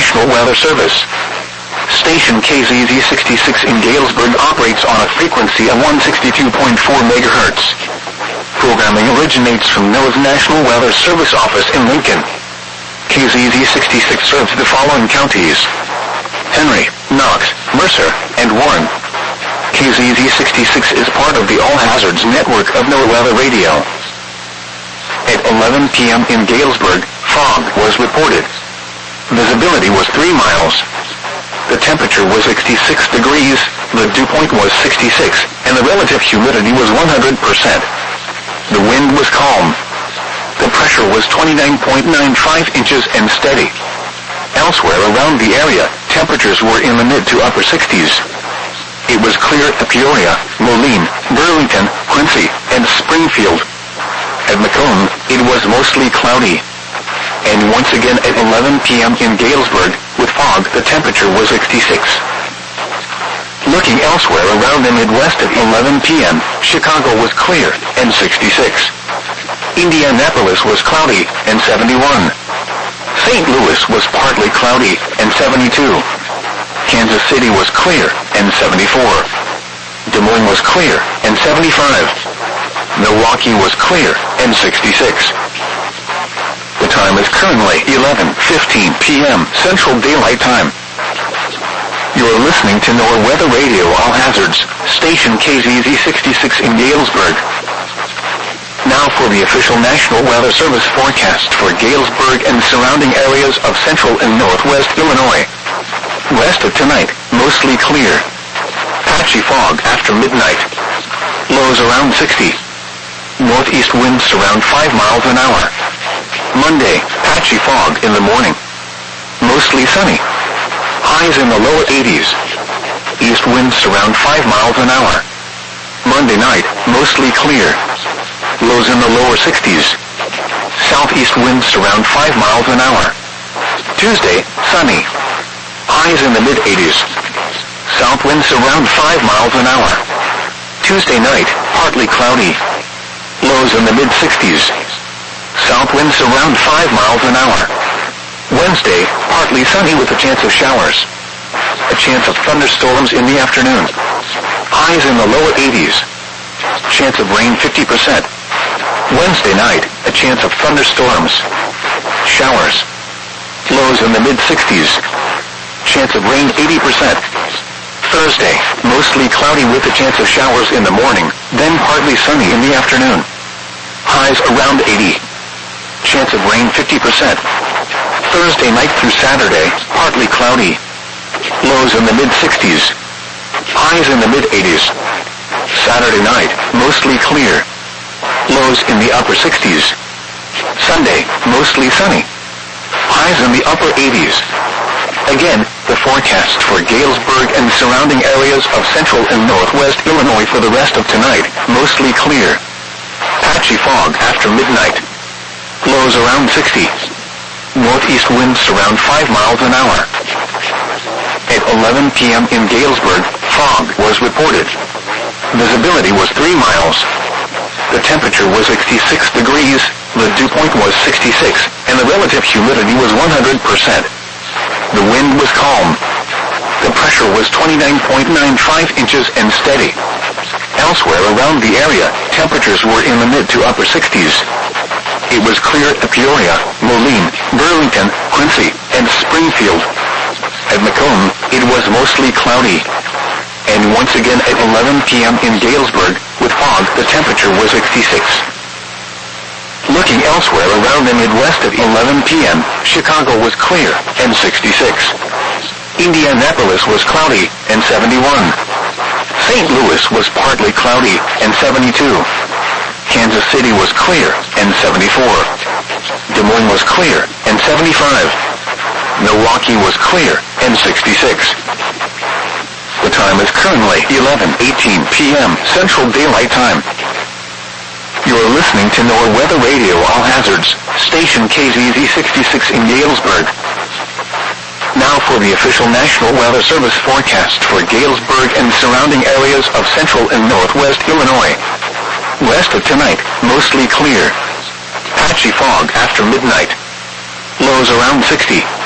National Weather Service. Station KZZ66 in Galesburg operates on a frequency of 162.4 MHz. Programming originates from NOAA's National Weather Service office in Lincoln. KZZ66 serves the following counties: Henry, Knox, Mercer, and Warren. KZZ66 is part of the All Hazards network of NOAA Weather Radio. At 11 p.m. in Galesburg, fog was reported. Visibility was 3 miles. The temperature was 66 degrees, the dew point was 66, and the relative humidity was 100%. The wind was calm. The pressure was 29.95 inches and steady. Elsewhere around the area, temperatures were in the mid to upper 60s. It was clear at Peoria, Moline, Burlington, Quincy, and Springfield. At Macomb, it was mostly cloudy. And once again at 11 p.m. in Galesburg, with fog, the temperature was 66. Looking elsewhere around the Midwest at 11 p.m., Chicago was clear, and 66. Indianapolis was cloudy, and 71. St. Louis was partly cloudy, and 72. Kansas City was clear, and 74. Des Moines was clear, and 75. Milwaukee was clear, and 66. The time is currently 11:15 p.m. Central Daylight Time. You are listening to NOAA Weather Radio All Hazards, station KZZ66 in Galesburg. Now for the official National Weather Service forecast for Galesburg and surrounding areas of central and northwest Illinois. West of tonight, mostly clear. Patchy fog after midnight. Lows around 60. Northeast winds around 5 miles an hour. Monday, patchy fog in the morning. Mostly sunny. Highs in the lower 80s. East winds around 5 miles an hour. Monday night, mostly clear. Lows in the lower 60s. Southeast winds around 5 miles an hour. Tuesday, sunny. Highs in the mid-80s. South winds around 5 miles an hour. Tuesday night, partly cloudy. Lows in the mid-60s. South winds around 5 miles an hour. Wednesday, partly sunny with a chance of showers. A chance of thunderstorms in the afternoon. Highs in the lower 80s. Chance of rain 50%. Wednesday night, a chance of thunderstorms. Showers. Lows in the mid-60s. Chance of rain 80%. Thursday, mostly cloudy with a chance of showers in the morning, then partly sunny in the afternoon. Highs around 80. Chance of rain 50%. Thursday night through Saturday, partly cloudy. Lows in the mid-60s. Highs in the mid-80s. Saturday night, mostly clear. Lows in the upper 60s. Sunday, mostly sunny. Highs in the upper 80s. Again, the forecast for Galesburg and surrounding areas of central and northwest Illinois for the rest of tonight, mostly clear. Patchy fog after midnight. Lows around 60. Northeast winds around 5 miles an hour. At 11 p.m. in Galesburg, fog was reported. Visibility was 3 miles. The temperature was 66 degrees, the dew point was 66, and the relative humidity was 100%. The wind was calm. The pressure was 29.95 inches and steady. Elsewhere around the area, temperatures were in the mid to upper 60s. It was clear at Peoria, Moline, Burlington, Quincy, and Springfield. At Macomb, it was mostly cloudy. And once again at 11 p.m. in Galesburg, with fog, the temperature was 66. Looking elsewhere around the Midwest at 11 p.m., Chicago was clear, and 66. Indianapolis was cloudy, and 71. St. Louis was partly cloudy, and 72. Kansas City was clear, and 74. Des Moines was clear, and 75. Milwaukee was clear, and 66. The time is currently 11:18 p.m. Central Daylight Time. You are listening to NOAA Weather Radio All Hazards, station KZZ66 in Galesburg. Now for the official National Weather Service forecast for Galesburg and surrounding areas of central and northwest Illinois. West of tonight, mostly clear. Patchy fog after midnight. Lows around 60.